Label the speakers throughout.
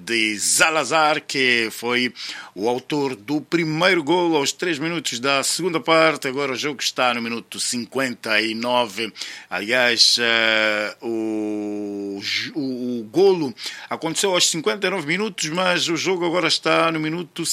Speaker 1: de Zalazar, que foi o autor do primeiro golo aos 3 minutos da segunda parte. Agora o jogo está no minuto 59. Aliás, o golo aconteceu aos 59 minutos, mas o jogo agora está no minuto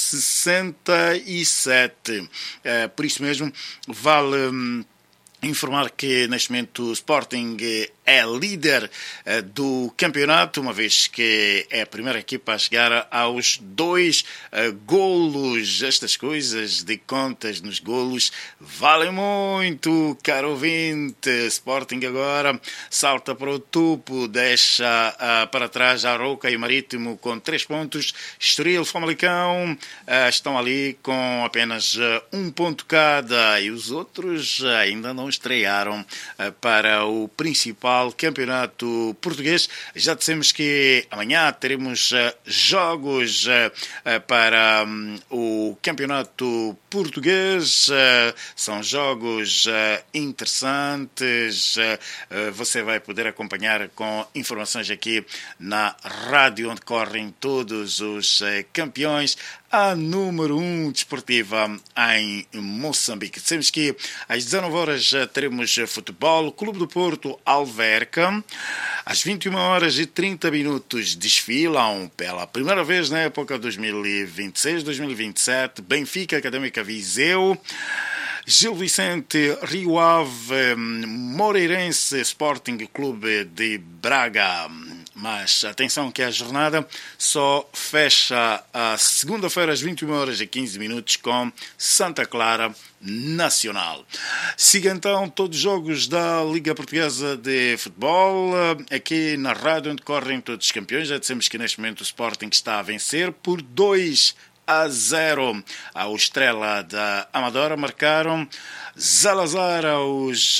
Speaker 1: 67. Por isso mesmo, vale informar que neste momento o Sporting é líder do campeonato, uma vez que é a primeira equipa a chegar aos 2 golos. Estas coisas de contas nos golos valem muito, caro ouvinte. Sporting agora salta para o topo, deixa para trás a Arouca e o Marítimo com 3 pontos. Estoril, Famalicão estão ali com apenas 1 ponto cada, e os outros ainda não estrearam para o principal campeonato português. Já dissemos que amanhã teremos jogos para o campeonato português. São jogos interessantes. Você vai poder acompanhar com informações aqui na rádio, onde correm todos os campeões. A número 1 desportiva em Moçambique. Dissemos que às 19 horas teremos futebol. Clube do Porto, Alverca. Às 21 horas e 30 minutos desfilam pela primeira vez na época 2026-2027 Benfica, Académica Viseu, Gil Vicente, Rio Ave, Moreirense, Sporting Clube de Braga. Mas atenção que a jornada só fecha a segunda-feira às 21 horas e 15 minutos com Santa Clara Nacional. Siga então todos os jogos da Liga Portuguesa de Futebol aqui na rádio, onde correm todos os campeões. Já dissemos que neste momento o Sporting está a vencer por 2-0 ao Estrela da Amadora. Marcaram Zalazar aos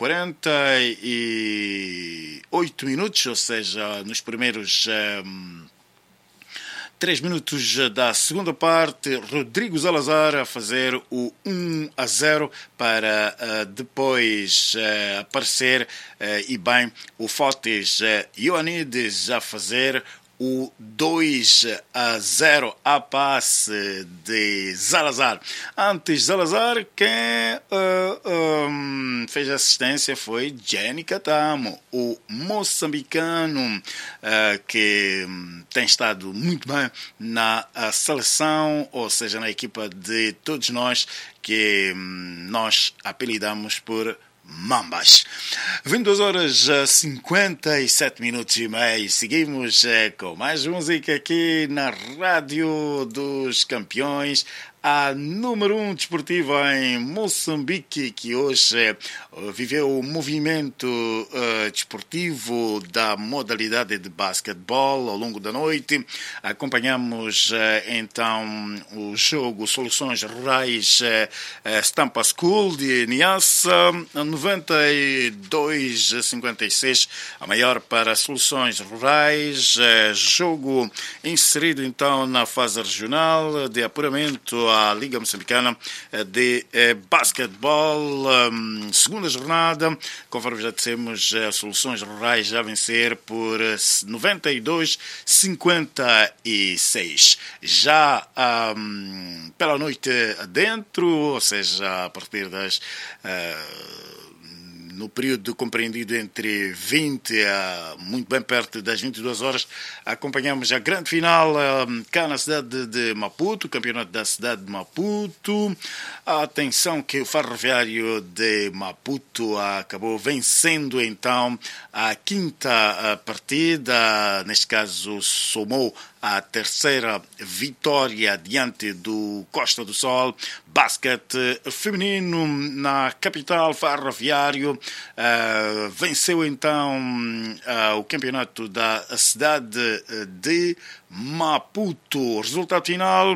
Speaker 1: 48 minutos, ou seja, nos primeiros 3 minutos da segunda parte. Rodrigo Zalazar a fazer o 1-0 para depois aparecer e bem o Fotis Ioannides a fazer o 2-0 a passe de Zalazar. Antes Zalazar, quem fez a assistência foi Jenny Catamo, o moçambicano, que tem estado muito bem na seleção, ou seja, na equipa de todos nós, que nós apelidamos por Mambas. 22 horas 57 minutos e meio. Seguimos com mais música aqui na Rádio dos Campeões, a número 1 desportiva em Moçambique, que hoje viveu o movimento desportivo da modalidade de basquetebol ao longo da noite. Acompanhamos então o jogo Soluções Rurais Stampa School de Niassa, 92-56, a maior para Soluções Rurais. Jogo inserido então na fase regional de apuramento à Liga Moçambicana de basquetebol. Segunda jornada, conforme já dissemos, Soluções Rurais já vencer por 92-56. Já pela noite adentro, ou seja, a partir das no período compreendido entre 20 a muito bem perto das 22 horas, acompanhamos a grande final cá na cidade de Maputo, campeonato da cidade de Maputo. Atenção que o Ferroviário de Maputo acabou vencendo então a quinta partida, neste caso somou a terceira vitória diante do Costa do Sol. Basquete feminino na capital, Ferroviário venceu então o campeonato da cidade de Maputo. Resultado final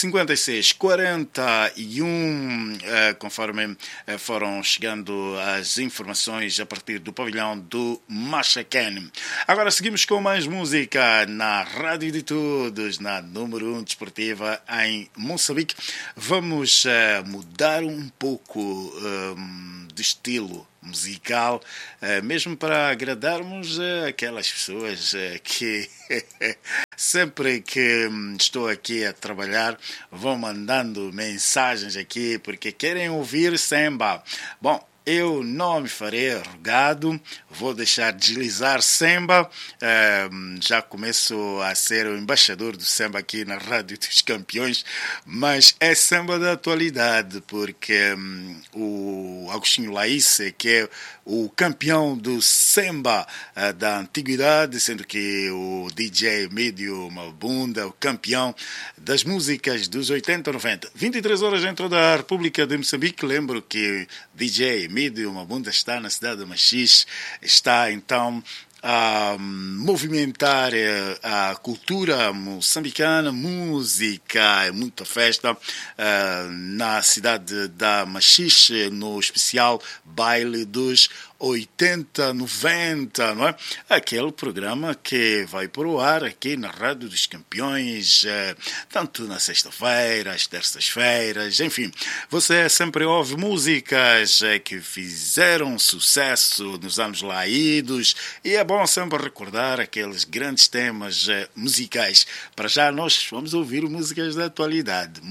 Speaker 1: 56-41, conforme foram chegando as informações a partir do pavilhão do Machacan. Agora seguimos com mais música na Rádio de Todos, na número 1 desportiva em Moçambique. Vamos vamos mudar um pouco de estilo musical, mesmo para agradarmos aquelas pessoas que sempre que estou aqui a trabalhar vão mandando mensagens aqui porque querem ouvir samba. Bom, eu não me farei rogado, vou deixar deslizar samba. Já começo a ser o embaixador do samba aqui na Rádio dos Campeões, mas é samba da atualidade, porque o Agostinho Laísse, que é o campeão do samba da antiguidade, sendo que o DJ Mídio Mabunda, o campeão das músicas dos 80 e 90. 23 horas dentro da República de Moçambique. Lembro que DJ Mídio Mabunda está na cidade de Machixe, está então a movimentar a cultura moçambicana, música, muita festa na cidade da Machixe, no especial baile dos 80, 90, não é? Aquele programa que vai para o ar aqui na Rádio dos Campeões, tanto na sexta-feira, às terças-feiras, enfim. Você sempre ouve músicas que fizeram sucesso nos anos lá idos e é bom sempre recordar aqueles grandes temas musicais. Para já nós vamos ouvir músicas da atualidade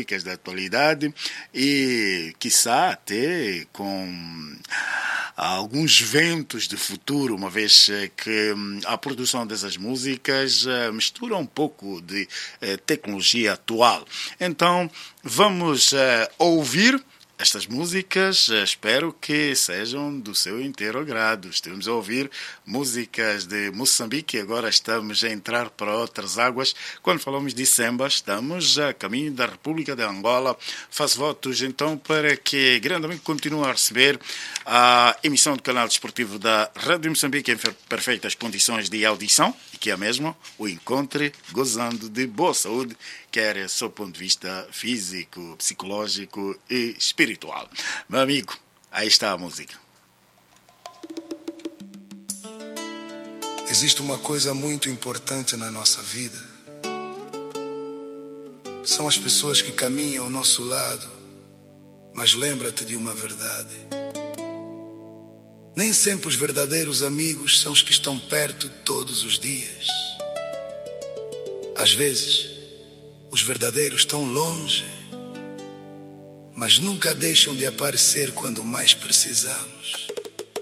Speaker 1: e, quiçá, até com alguns ventos de futuro, uma vez que a produção dessas músicas mistura um pouco de tecnologia atual. Então, vamos ouvir estas músicas, espero que sejam do seu inteiro agrado. Estamos a ouvir músicas de Moçambique, agora estamos a entrar para outras águas. Quando falamos de samba, estamos a caminho da República de Angola. Faço votos então para que grande amigo continue a receber a emissão do canal desportivo da Rádio Moçambique em perfeitas condições de audição e que a mesma o encontre gozando de boa saúde, quer do seu ponto de vista físico, psicológico e espiritual. Meu amigo, aí está a música.
Speaker 2: Existe uma coisa muito importante na nossa vida. São as pessoas que caminham ao nosso lado. Mas lembra-te de uma verdade. Nem sempre os verdadeiros amigos são os que estão perto todos os dias. Às vezes, os verdadeiros estão longe, mas nunca deixam de aparecer quando mais precisamos.